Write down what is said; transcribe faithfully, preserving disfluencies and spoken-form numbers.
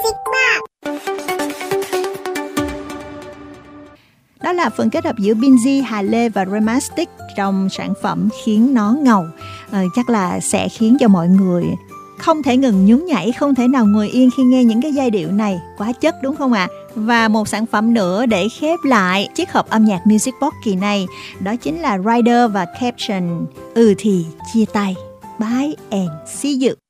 Music Box. Đó là phần kết hợp giữa Binz, Hà Lê và Raymastic trong sản phẩm Khiến Nó Ngầu. À, chắc là sẽ khiến cho mọi người không thể ngừng nhún nhảy, không thể nào ngồi yên khi nghe những cái giai điệu này. Quá chất đúng không ạ? À? Và một sản phẩm nữa để khép lại chiếc hộp âm nhạc Music Box kỳ này, đó chính là Rider và Caption. Ừ thì chia tay. Bye and see you.